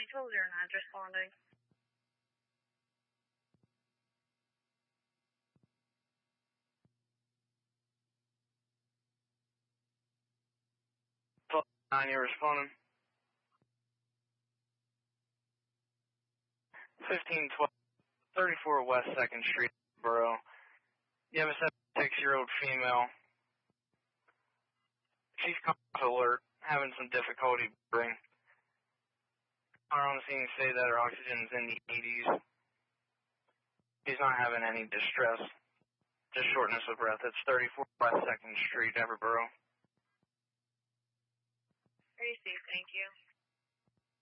201209 responding. You're responding. 1512, 34 West 2nd Street, Borough. You have a 76-year-old female. She's conscious alert, having some difficulty breathing. Our on scene say that her oxygen's in the 80s. She's not having any distress, just shortness of breath. It's 34 West 2nd Street, Everborough. Received, thank you.